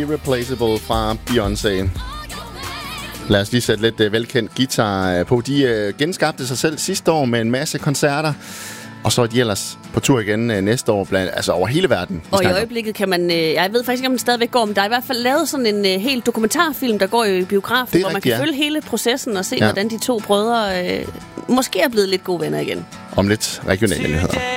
Irreplaceable fra Beyoncé. Lad os lige sætte lidt velkendt guitar på. De genskabte sig selv sidste år med en masse koncerter. Og så er de ellers på tur igen næste år, altså over hele verden. Og i øjeblikket kan man, jeg ved faktisk ikke, om den stadigvæk går, men der er i hvert fald lavet sådan en helt dokumentarfilm, der går i biografen, hvor man kan følge hele processen og se, hvordan de to brødre måske er blevet lidt gode venner igen. Om lidt regionale nyheder.